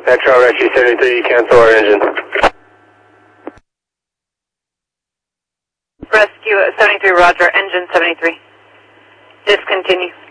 Metro Rescue 73, cancel our engine. Rescue 73, roger, engine 73. Discontinue.